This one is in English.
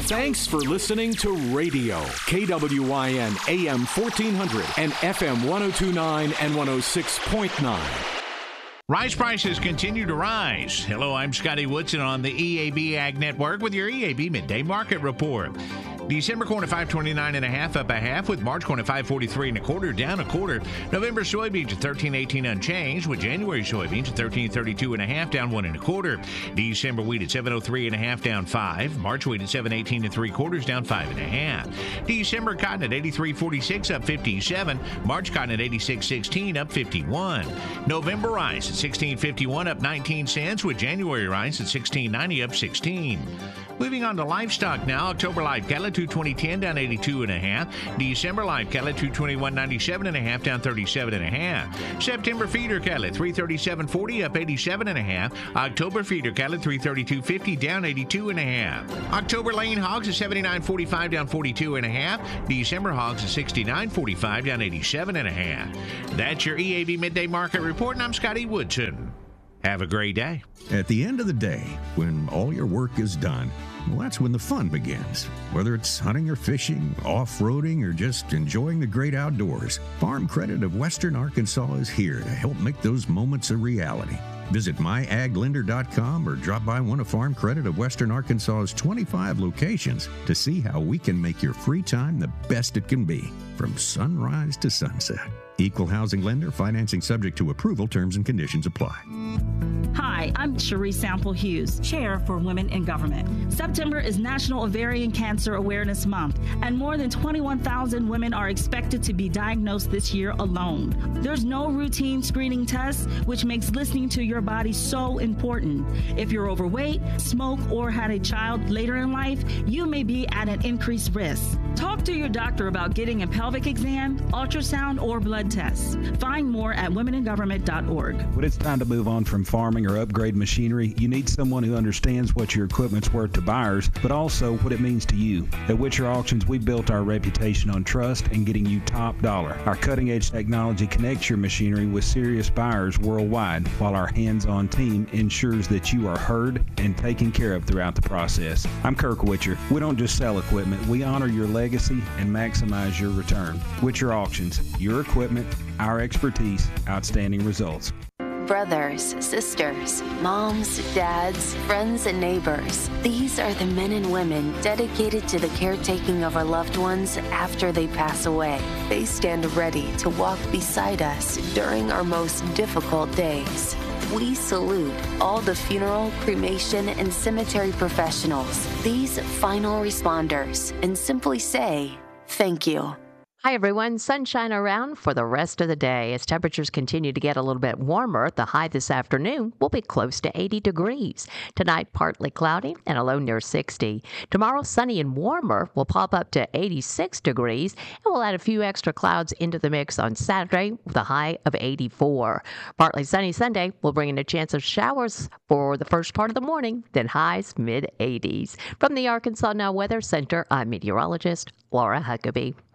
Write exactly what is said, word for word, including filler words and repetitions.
Thanks for listening to Radio K W I N A M fourteen hundred and F M one oh two point nine and one oh six point nine. Rice prices continue to rise. Hello, I'm Scotty Woodson on the E A B Ag Network with your E A B Midday Market Report. December corn at five twenty-nine and a half, up a half, with March corn at five forty-three and a quarter, down a quarter. November soybeans at thirteen eighteen unchanged, with January soybeans at thirteen thirty-two and a half, down one and a quarter. December wheat at seven oh three and a half, down five. March wheat at seven eighteen and three quarters, down five and a half. December cotton at eighty-three forty-six, up fifty-seven. March cotton at eighty-six sixteen, up fifty-one. November rice at sixteen fifty-one, up nineteen cents, with January rice at sixteen ninety, up sixteen. Moving on to livestock now. October live cattle two twenty ten, down eighty-two and a half. December live cattle two twenty-one ninety-seven and a half, down thirty-seven and a half. September feeder cattle three thirty-seven forty, up eighty-seven and a half. October feeder cattle three thirty-two fifty, down eighty-two and a half. October lane hogs at seventy-nine forty-five, down forty-two and a half. December hogs at sixty-nine forty-five, down eighty-seven and a half. That's your E A B Midday Market Report, and I'm Scotty Woodson. Have a great day. At the end of the day, when all your work is done, well, that's when the fun begins. Whether it's hunting or fishing, off-roading, or just enjoying the great outdoors, Farm Credit of Western Arkansas is here to help make those moments a reality. Visit my ag lender dot com or drop by one of Farm Credit of Western Arkansas's twenty-five locations to see how we can make your free time the best it can be, from sunrise to sunset. Equal housing lender, financing subject to approval, terms and conditions apply. Hi, I'm Cherie Sample Hughes, Chair for Women in Government. September is National Ovarian Cancer Awareness Month, and more than twenty-one thousand women are expected to be diagnosed this year alone. There's no routine screening tests, which makes listening to your body so important. If you're overweight, smoke, or had a child later in life, you may be at an increased risk. Talk to your doctor about getting a pelvic exam, ultrasound, or blood tests. Find more at women in government dot org. When it's time to move on from farming or upgrade machinery, you need someone who understands what your equipment's worth to buyers, but also what it means to you. At Witcher Auctions, we built our reputation on trust and getting you top dollar. Our cutting-edge technology connects your machinery with serious buyers worldwide, while our hands-on team ensures that you are heard and taken care of throughout the process. I'm Kirk Witcher. We don't just sell equipment, we honor your legacy and maximize your return. Witcher Auctions, your equipment, our expertise, outstanding results. Brothers, sisters, moms, dads, friends, and neighbors. These are the men and women dedicated to the caretaking of our loved ones after they pass away. They stand ready to walk beside us during our most difficult days. We salute all the funeral, cremation, and cemetery professionals, these final responders, and simply say, thank you. Hi, everyone. Sunshine around for the rest of the day. As temperatures continue to get a little bit warmer, the high this afternoon will be close to eighty degrees. Tonight, partly cloudy and a low near sixty. Tomorrow, sunny and warmer will pop up to eighty-six degrees, and we'll add a few extra clouds into the mix on Saturday with a high of eighty-four. Partly sunny Sunday will bring in a chance of showers for the first part of the morning, then highs mid-eighties. From the Arkansas Now Weather Center, I'm meteorologist Laura Huckabee.